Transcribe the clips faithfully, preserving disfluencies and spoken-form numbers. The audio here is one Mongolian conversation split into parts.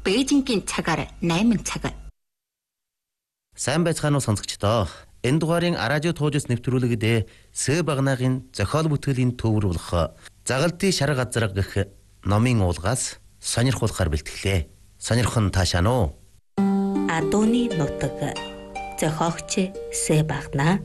Бээжингийн цагаар найман цаг. Сайн байцгаана уу сонсогчдоо. Энэ дугаарын радио туужс нэвтрүүлэгдээ С багнаагийн зохиол бүтээлийн төвөр болох Загалтын шар газар гэх номын уулгаас сонирхуулахаар бэлтгэлээ. Сонирхон таашаана уу? Адууны нутаг. Зохиогч С багнаа.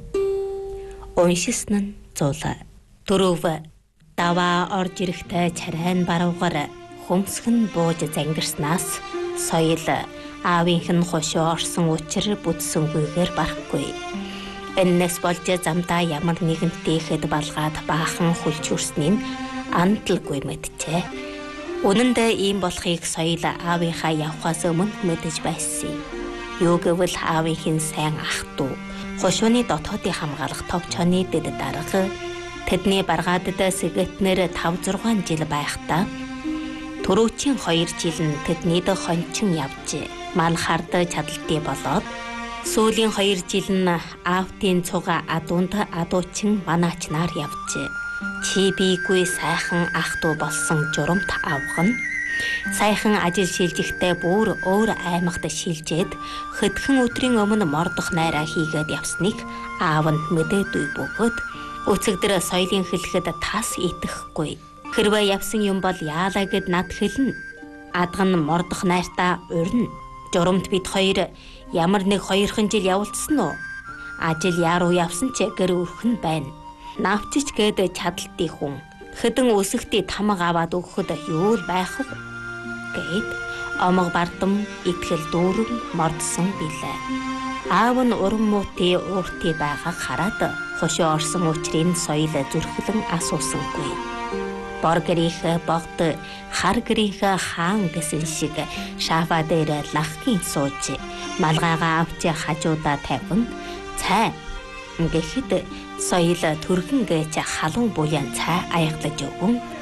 Уншилсан нь зуул. Төрөв даваа орж ирэхтэй царайн баруугаар хөмсгөн бууж зангирснаас соёл аавынх нь хошоо орсон учир бүтсэнгүйгээр барахгүй. Энэс болж замдаа ямар нэгэнтэй хэд балгаад баахан хүлж хүрснийг андалгүй мэджээ. Үнэн дээр ийм болохыг соёл аавынхаа явхаас өмнө мэдэж байсан. Юу гэвэл аавынхын сайн ах дүү хошооны дотоодын хамгаалах товчооны дэд дарга тэдний баргаадад сэгэтнэр тавь зургаан жил байхдаа түрүүчийн хоёр жил нь тэднийд хончин явж мал хард чадaltaй болоод сүүлийн хоёр жил нь аавтын цуга адуунд адуучин манаачнаар явж чи бийгүй сайхан ах дүү болсон журамт авган сайхан ажил шилжихтэй бүр өөр аймагт шилжээд хэдхэн өдрийн өмнө мордох найраа хийгээд явсныг аав нь мэдээдүй бөгөөд өцөгдөр соёлын хэлэхэд тас итгэхгүй. Хэрвээ явсан юм бол яалаа гэд над хэлнэ. Адган мордох найртаа урина. Журамт бид хоёр ямар нэг хоёрхан жил явуулсан уу? Ажил яруу явсан ч гэр өрхөн байна. Навчич гээд чадaltaй хүн. Хэдэн өсөхтэй тамга аваад өгөхөд юу л байх вэ? Гэд омог бардам итгэл дүүрэн мордсон билээ. Аав нь уран муутай ууртай байгааг хараад хошоо орсон учрыг соёл зүрхлэн асуусангүй. Бор гэрийнхээ богд хар гэрийнхээ хаан гэсэн шиг шафа дээр лахгийн сууж малгайгаа авч хажуудаа тавин цай гэхэд соёл түргэн гэж халуун буян цай аяглаж өгөн